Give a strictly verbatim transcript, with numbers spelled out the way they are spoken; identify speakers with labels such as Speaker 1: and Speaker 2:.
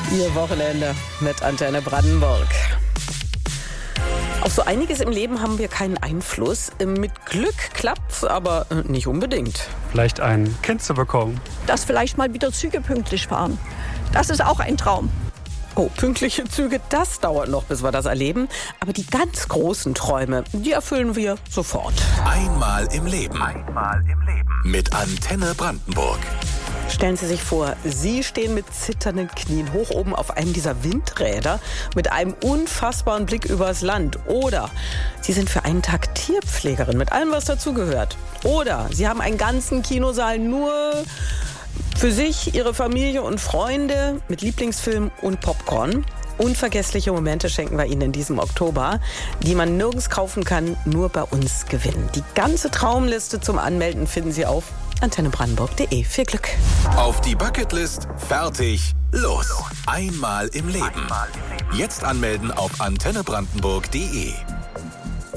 Speaker 1: Ihr Wochenende mit Antenne Brandenburg. Auf so einiges im Leben haben wir keinen Einfluss. Mit Glück klappt's, aber nicht unbedingt.
Speaker 2: Vielleicht ein Kind zu bekommen.
Speaker 3: Dass vielleicht mal wieder Züge pünktlich fahren. Das ist auch ein Traum.
Speaker 1: Oh, pünktliche Züge, das dauert noch, bis wir das erleben. Aber die ganz großen Träume, die erfüllen wir sofort.
Speaker 4: Einmal im Leben. Einmal im Leben. Mit Antenne Brandenburg.
Speaker 1: Stellen Sie sich vor, Sie stehen mit zitternden Knien hoch oben auf einem dieser Windräder mit einem unfassbaren Blick übers Land. Oder Sie sind für einen Tag Tierpflegerin mit allem, was dazugehört. Oder Sie haben einen ganzen Kinosaal nur für sich, Ihre Familie und Freunde mit Lieblingsfilm und Popcorn. Unvergessliche Momente schenken wir Ihnen in diesem Oktober, die man nirgends kaufen kann, nur bei uns gewinnen. Die ganze Traumliste zum Anmelden finden Sie auf antenne brandenburg punkt de. Viel Glück.
Speaker 4: Auf die Bucketlist, fertig, los. Einmal im Leben. Jetzt anmelden auf antenne brandenburg punkt de.